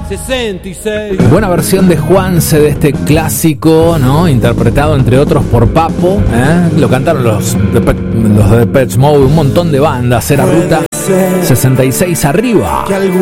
66. Buena versión de Juanse de este clásico, ¿no? Interpretado entre otros por Papo, ¿eh? Lo cantaron los de Depeche Mode, un montón de bandas. Era Ruta 66 arriba.